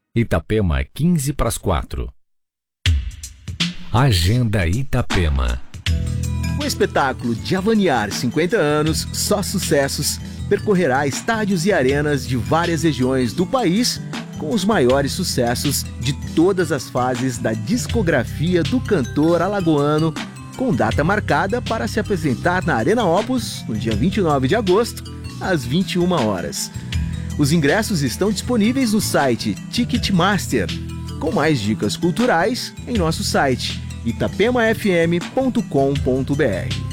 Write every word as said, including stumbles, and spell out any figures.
Itapema, quinze para as quatro. Agenda Itapema. O espetáculo Diavaniar cinquenta anos, só sucessos, percorrerá estádios e arenas de várias regiões do país com os maiores sucessos de todas as fases da discografia do cantor alagoano, com data marcada para se apresentar na Arena Opus no dia vinte e nove de agosto, às vinte e uma horas. Os ingressos estão disponíveis no site Ticketmaster, com mais dicas culturais em nosso site itapema f m ponto com ponto b r.